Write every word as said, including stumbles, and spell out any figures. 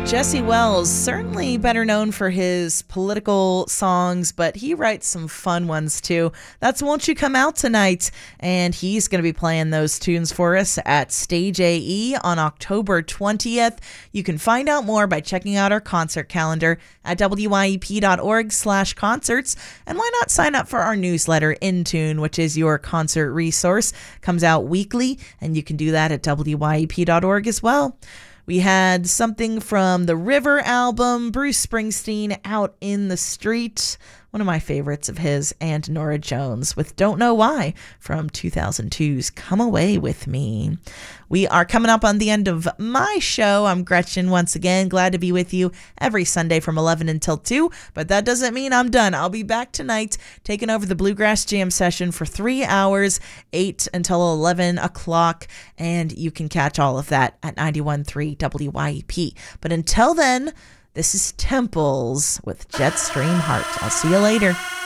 Jesse Wells, certainly better known for his political songs, but he writes some fun ones too. That's Won't You Come Out Tonight, and he's going to be playing those tunes for us at Stage A E on October twentieth. You can find out more by checking out our concert calendar at W Y E P dot org slash concerts, and why not sign up for our newsletter, In Tune, which is your concert resource. Comes out weekly, and you can do that at W Y E P dot org as well. We had something from the River album, Bruce Springsteen, Out in the Street, one of my favorites of his, and Norah Jones with Don't Know Why from two thousand two's Come Away With Me. We are coming up on the end of my show. I'm Gretchen once again, glad to be with you every Sunday from eleven until two, but that doesn't mean I'm done. I'll be back tonight taking over the Bluegrass Jam session for three hours, eight until eleven o'clock, and you can catch all of that at ninety-one point three W Y E P. But until then, this is Temples with Jetstream Heart. I'll see you later.